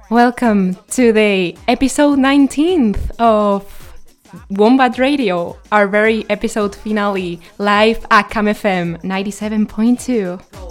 Welcome to the episode 19th of Wombat Radio, our very episode finale, live at Cam FM 97.2.